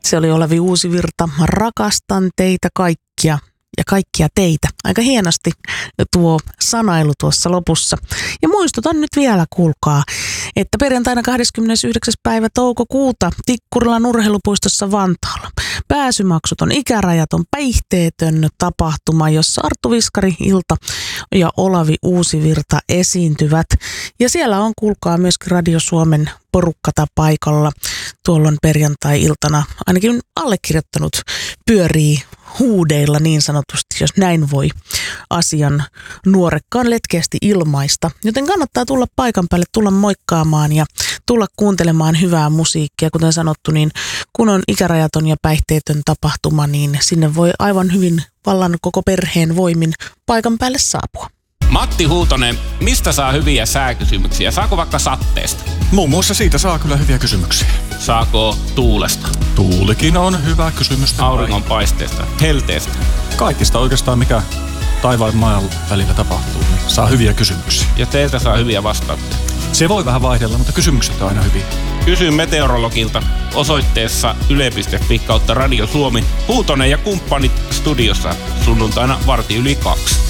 Se oli Olavi Uusivirta. Rakastan teitä kaikkia ja kaikkia teitä. Aika hienosti tuo sanailu tuossa lopussa. Ja muistutan nyt vielä, kuulkaa, että perjantaina 29. päivä toukokuuta Tikkurilan urheilupuistossa Vantaalla pääsymaksuton, ikärajaton, päihteetön tapahtuma, jossa Arttu Viskari, Ilta ja Olavi Uusivirta esiintyvät. Ja siellä on, kuulkaa, myöskin Radio Suomen porukkata paikalla. Tuolloin perjantai-iltana ainakin allekirjoittanut pyörii huudeilla niin sanotusti, jos näin voi asian nuorekkaan letkeästi ilmaista. Joten kannattaa tulla paikan päälle, tulla moikkaamaan ja tulla kuuntelemaan hyvää musiikkia. Kuten sanottu, niin kun on ikärajaton ja päihteetön tapahtuma, niin sinne voi aivan hyvin vallan koko perheen voimin paikan päälle saapua. Matti Huutonen, mistä saa hyviä sääkysymyksiä? Saako vaikka satteesta? Muun muassa siitä saa kyllä hyviä kysymyksiä. Saako tuulesta? Tuulikin on hyvä kysymys. Auringonpaisteesta? Helteestä? Kaikista oikeastaan, mikä taivaan ja maan välillä tapahtuu, niin saa hyviä kysymyksiä. Ja teiltä saa hyviä vastauksia? Se voi vähän vaihdella, mutta kysymykset on aina hyviä. Kysy meteorologilta osoitteessa yle.fi/Radio Suomi. Huutonen ja kumppanit studiossa sunnuntaina 1:45.